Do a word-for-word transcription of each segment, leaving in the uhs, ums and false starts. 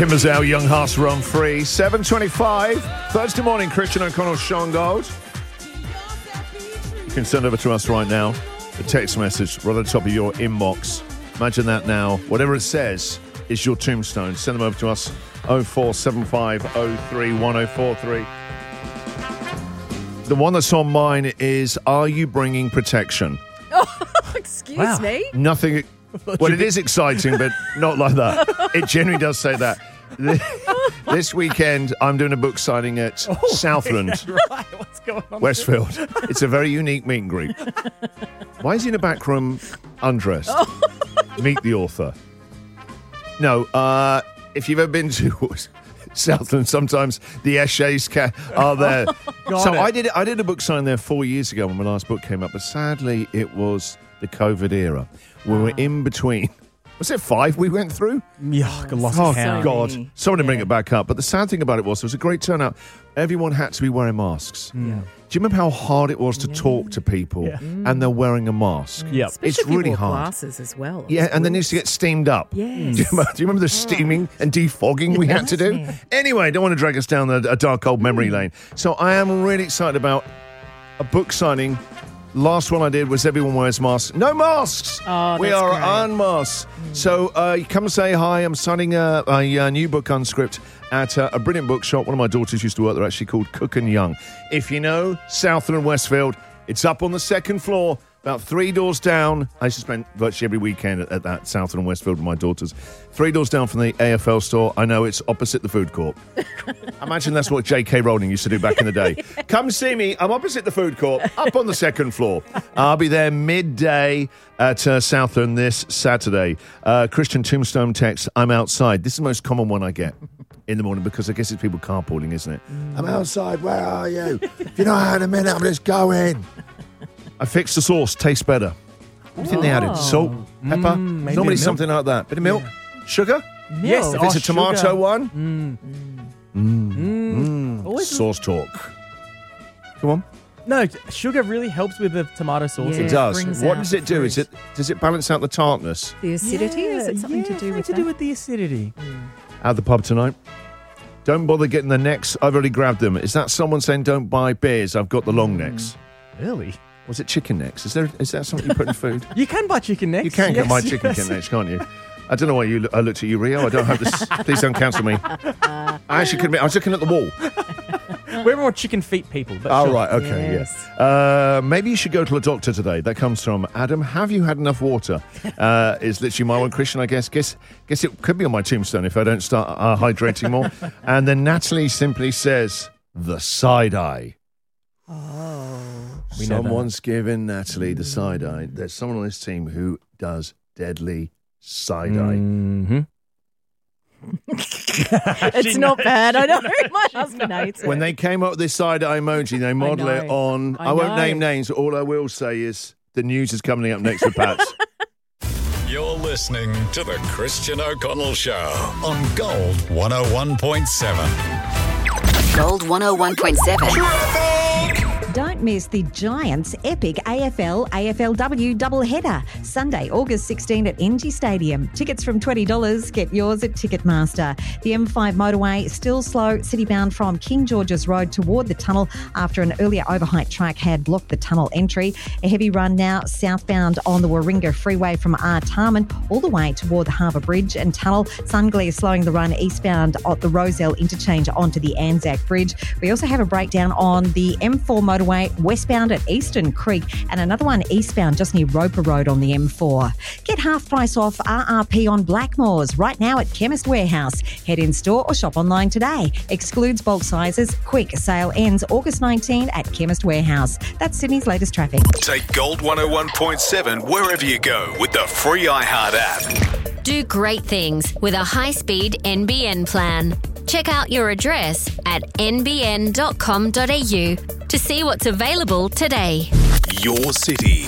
Kim Mazel, Young Hearts Run Free. seven twenty-five, Thursday morning, Christian O'Connell, Sean Gold. You can send over to us right now a text message right at the top of your inbox. Imagine that now. Whatever it says is your tombstone. Send them over to us. oh four seven five oh three one oh four three. The one that's on mine is, are you bringing protection? Oh, excuse wow. me? Nothing. Well, it is exciting, but not like that. It generally does say that. This weekend, I'm doing a book signing at oh, Southland, right. What's going on Westfield. It's a very unique meet and greet. Why is he in the back room undressed? Oh. Meet the author. No, uh, if you've ever been to Southland, sometimes the essays ca- are there. So it. I did I did a book sign there four years ago when my last book came up, but sadly it was the COVID era. We were in between. Was it five we went through? Yeah, I lost oh, count. God. Someone to yeah. bring it back up. But the sad thing about it was, there was a great turnout. Everyone had to be wearing masks. Yeah. Do you remember how hard it was to yeah. talk to people yeah. and they're wearing a mask? Yeah, it's really hard. Glasses as well. Yeah, and then used to get steamed up. Yes. Do you remember, do you remember the steaming and defogging we had to do? Yeah. Anyway, don't want to drag us down a, a dark old memory lane. So I am really excited about a book signing. Last one I did was everyone wears masks. No masks! Oh, we that's are great. unmasked. Mm. So uh, you come and say hi. I'm signing a, a, a new book Unscript at a, a brilliant bookshop. One of my daughters used to work there, actually, called Cook and Young. If you know Southland and Westfield, it's up on the second floor, about three doors down. I used to spend virtually every weekend at, at that Southland and Westfield with my daughters. Three doors down from the A F L store. I know, it's opposite the food court. Imagine that's what J K Rowling used to do back in the day. Come see me. I'm opposite the food court, up on the second floor. I'll be there midday at uh, Southland this Saturday. Uh, Christian Tombstone text, I'm outside. This is the most common one I get in the morning, because I guess it's people carpooling, isn't it? Mm. I'm outside. Where are you? If you're not out in a minute, I'm just going. I fixed the sauce. Tastes better. What do you think oh. they added? Salt, pepper? Mm, Normally something like that. Bit of milk? Yeah. Sugar? Milk. Yes. If it's oh, a tomato sugar. one? Mm. Mm. Mm. Mm. Sauce talk. Come on. No, sugar really helps with the tomato sauce. Yeah, it does. What does it do? fruit. Is it does it balance out the tartness? The acidity? Yeah, Is it something yeah, to do with to that? do with the acidity. Mm. At the pub tonight. Don't bother getting the necks. I've already grabbed them. Is that someone saying don't buy beers? I've got the long necks. Really? Was it chicken necks? Is there? Is that something you put in food? You can buy chicken necks. You can yes, get my chicken yes. necks, can't you? I don't know why you. Look, I looked at you, Rio. I don't have this. Please don't cancel me. I actually couldn't. I was looking at the wall. We're more chicken feet people. But Oh, sure. right. Okay. Yes. Yeah. Uh, maybe you should go to a doctor today. That comes from Adam. Have you had enough water? Uh, is literally my one. Christian, I guess. Guess. Guess it could be on my tombstone if I don't start uh, hydrating more. And then Natalie simply says the side eye. Oh. We know Someone's given Natalie the side eye. There's someone on this team who does deadly side eye. Mm-hmm. It's not bad. I know. My husband hates it. When they came up with this side eye emoji, they model it know. on. I, I won't know. name names. All I will say is the news is coming up next with Pats. You're listening to the Christian O'Connell Show on Gold one oh one point seven. Gold one oh one point seven. Don't miss the Giants' epic A F L A F L W doubleheader, Sunday, August sixteenth at N G Stadium. Tickets from twenty dollars. Get yours at Ticketmaster. The M five motorway still slow, city-bound from King George's Road toward the tunnel after an earlier overheight track had blocked the tunnel entry. A heavy run now southbound on the Warringah Freeway from Artarmon all the way toward the Harbour Bridge and tunnel. Sunglare slowing the run eastbound at the Roselle interchange onto the Anzac Bridge. We also have a breakdown on the M four motorway westbound at Eastern Creek and another one eastbound just near Roper Road on the M four. Get half price off R R P on Blackmores right now at Chemist Warehouse. Head in store or shop online today. Excludes bulk sizes. Quick sale ends August nineteenth at Chemist Warehouse. That's Sydney's latest traffic. Take Gold one oh one point seven wherever you go with the free iHeart app. Do great things with a high-speed N B N plan. Check out your address at n b n dot com dot a u to see what's available today. Your city,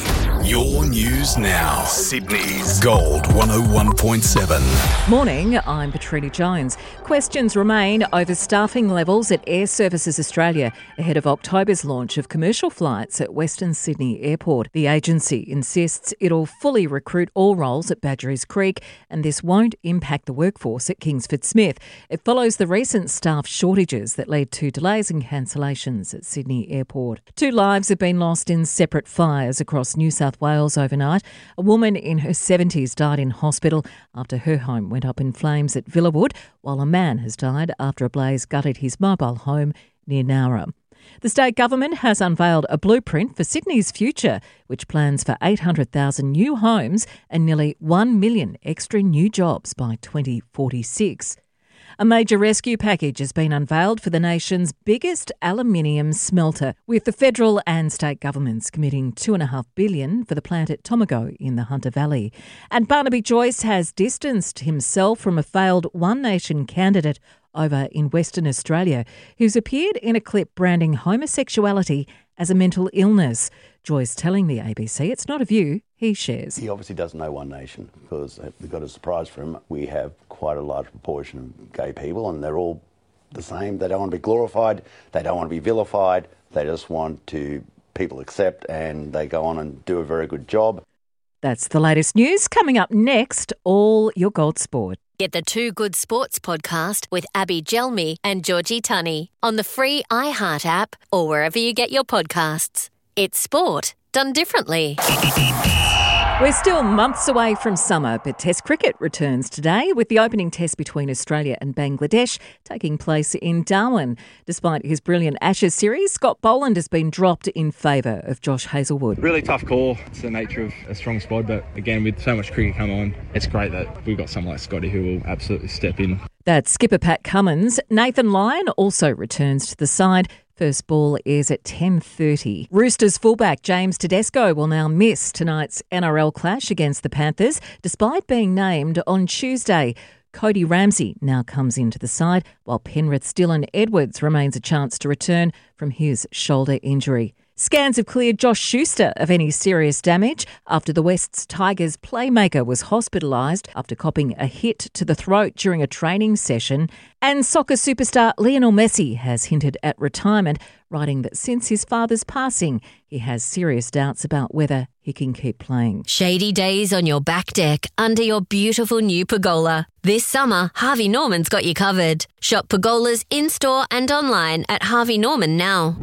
Your news now. Sydney's Gold one oh one point seven. Morning, I'm Petrina Jones. Questions remain over staffing levels at Air Services Australia ahead of October's launch of commercial flights at Western Sydney Airport. The agency insists it'll fully recruit all roles at Badgerys Creek, and this won't impact the workforce at Kingsford Smith. It follows the recent staff shortages that led to delays and cancellations at Sydney Airport. Two lives have been lost in separate fires across New South Wales overnight. A woman in her seventies died in hospital after her home went up in flames at Villawood, while a man has died after a blaze gutted his mobile home near Nowra. The state government has unveiled a blueprint for Sydney's future, which plans for eight hundred thousand new homes and nearly one million extra new jobs by twenty forty-six. A major rescue package has been unveiled for the nation's biggest aluminium smelter, with the federal and state governments committing two point five billion dollars for the plant at Tomago in the Hunter Valley. And Barnaby Joyce has distanced himself from a failed One Nation candidate over in Western Australia, who's appeared in a clip branding homosexuality as a mental illness. Joyce telling the A B C it's not a view he shares. He obviously doesn't know One Nation because we've got a surprise for him. We have quite a large proportion of gay people and they're all the same. They don't want to be glorified. They don't want to be vilified. They just want to people accept, and they go on and do a very good job. That's the latest news. Coming up next, all your gold sport. Get the Two Good Sports podcast with Abby Gelmi and Georgie Tunney on the free iHeart app or wherever you get your podcasts. It's sport done differently. We're still months away from summer, but Test cricket returns today with the opening test between Australia and Bangladesh taking place in Darwin. Despite his brilliant Ashes series, Scott Boland has been dropped in favour of Josh Hazlewood. Really tough call. It's the nature of a strong squad, but again, with so much cricket come on, it's great that we've got someone like Scotty who will absolutely step in. That's skipper Pat Cummins. Nathan Lyon also returns to the side. First ball is at ten thirty. Roosters fullback James Tedesco will now miss tonight's N R L clash against the Panthers, despite being named on Tuesday. Cody Ramsey now comes into the side, while Penrith's Dylan Edwards remains a chance to return from his shoulder injury. Scans have cleared Josh Schuster of any serious damage after the West's Tigers playmaker was hospitalised after copping a hit to the throat during a training session. And soccer superstar Lionel Messi has hinted at retirement, writing that since his father's passing, he has serious doubts about whether he can keep playing. Shady days on your back deck under your beautiful new pergola. This summer, Harvey Norman's got you covered. Shop pergolas in-store and online at Harvey Norman now.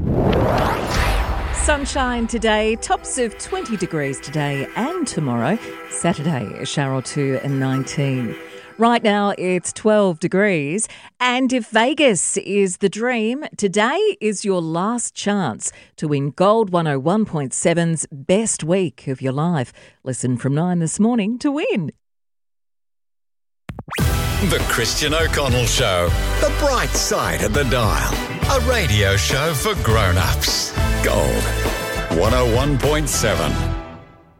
Sunshine today, tops of twenty degrees today and tomorrow. Saturday, a shower or two and nineteen. Right now, it's twelve degrees. And if Vegas is the dream, today is your last chance to win Gold one oh one point seven's best week of your life. Listen from nine this morning to win. The Christian O'Connell Show. The bright side of the dial. A radio show for grown-ups. Gold one oh one point seven.